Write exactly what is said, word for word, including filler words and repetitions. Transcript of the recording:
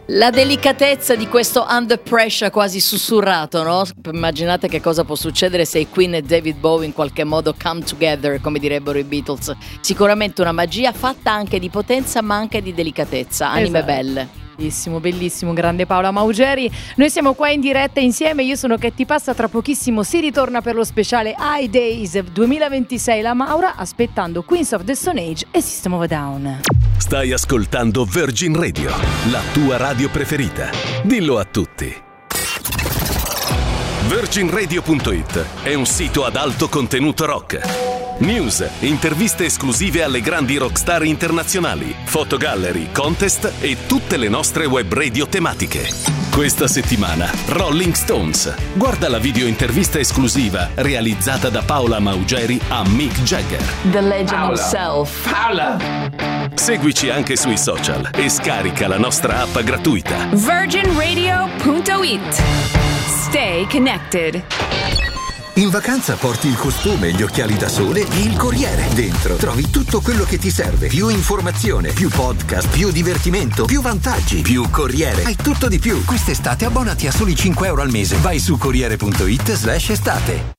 La delicatezza di questo Under Pressure quasi sussurrato, no? Immaginate che cosa può succedere se i Queen e David Bowie in qualche modo come together, come direbbero i Beatles. Sicuramente una magia fatta anche di potenza ma anche di delicatezza, anime Esatto. belle. Bellissimo, bellissimo, grande Paola Maugeri. Noi siamo qua in diretta insieme, io sono Che ti passa, tra pochissimo si ritorna per lo speciale High Days duemilaventisei, la Maura, aspettando Queens of the Stone Age e System of a Down. Stai ascoltando Virgin Radio, la tua radio preferita. Dillo a tutti. Virgin Radio punto it è un sito ad alto contenuto rock. News, interviste esclusive alle grandi rockstar internazionali, fotogallery, contest e tutte le nostre web radio tematiche. Questa settimana Rolling Stones. Guarda la video intervista esclusiva realizzata da Paola Maugeri a Mick Jagger. The legend Paola. himself. Paola! Seguici anche sui social e scarica la nostra app gratuita. Virgin Radio punto it. Stay connected. In vacanza porti il costume, gli occhiali da sole e il Corriere. Dentro trovi tutto quello che ti serve. Più informazione, più podcast, più divertimento, più vantaggi, più Corriere. Hai tutto di più. Quest'estate abbonati a soli cinque euro al mese. Vai su Corriere punto it slash estate.